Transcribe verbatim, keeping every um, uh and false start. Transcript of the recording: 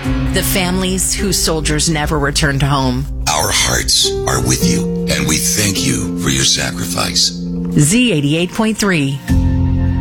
The families whose soldiers never returned home. Our hearts are with you, and we thank you for your sacrifice. Z eighty-eight point three.